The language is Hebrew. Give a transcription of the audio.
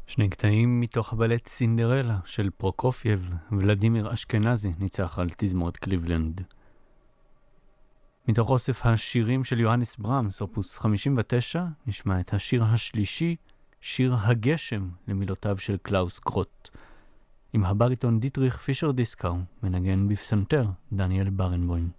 שני קטעים מתוך הבלט סינדרלה של פרוקופייב, ולדימיר אשכנזי ניצח על תזמורת קליבלנד. מתוך אוסף השירים של יוהנס ברמס, אופוס 59, נשמע את השיר השלישי, שיר הגשם, למילותיו של קלאוס קרוט. עם הבריטון דיטריך פישר דיסקאו, מנגן בפסנתר דניאל ברנבוים.